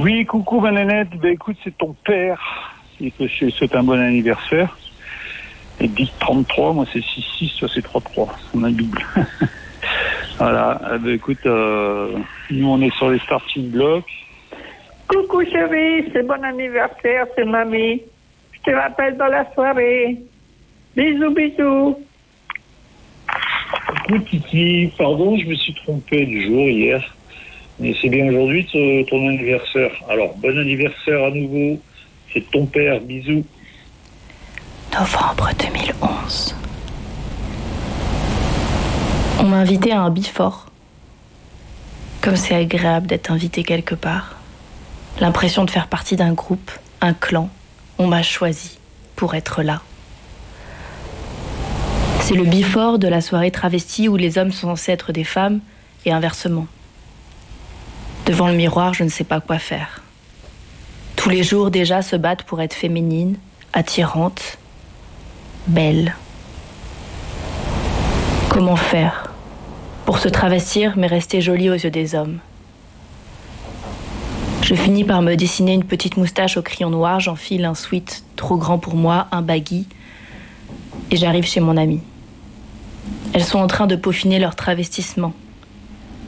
Oui, coucou Vanannette. Ben écoute, c'est ton père. Il te souhaite un bon anniversaire. Et dit 33, moi c'est 6-6, toi c'est 3-3. On a double. Voilà. Ben écoute, nous on est sur les starting blocks. Coucou chérie, c'est bon anniversaire, c'est mamie. Je te rappelle dans la soirée. Bisous, bisous. Écoute Titi, pardon, je me suis trompé du jour hier. Mais c'est bien aujourd'hui ton anniversaire. Alors, bon anniversaire à nouveau. C'est ton père, bisous. Novembre 2011. On m'a invité à un bifort. Comme c'est agréable d'être invité quelque part. L'impression de faire partie d'un groupe, un clan. On m'a choisi pour être là. C'est le bifort de la soirée travestie où les hommes sont censés être des femmes et inversement. Devant le miroir, je ne sais pas quoi faire. Tous les jours déjà se battent pour être féminine, attirante, belle. Comment faire pour se travestir mais rester jolie aux yeux des hommes? Je finis par me dessiner une petite moustache au crayon noir, j'enfile un sweat trop grand pour moi, un baggy, et j'arrive chez mon amie. Elles sont en train de peaufiner leur travestissement.